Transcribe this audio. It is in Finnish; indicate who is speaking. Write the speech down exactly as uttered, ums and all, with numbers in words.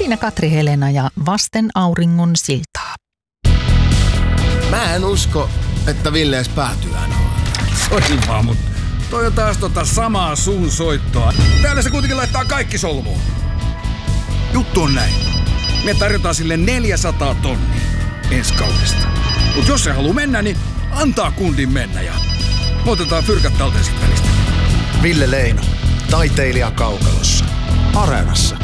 Speaker 1: Siinä Katri Helena ja Vasten auringon siltaa.
Speaker 2: Mä en usko, että Ville edes päätyy aina.
Speaker 3: Sori vaan, mut toi on taas tota samaa suun soittoa. Täällä se kuitenkin laittaa kaikki solmuun. Juttu on näin. Me tarjotaan sille neljäsataa tonnia ensi kaudesta. Mut jos se haluu mennä, niin antaa kundin mennä ja me otetaan fyrkat talteen sit välistä.
Speaker 4: Ville Leino, taiteilija kaukalossa. Areenassa.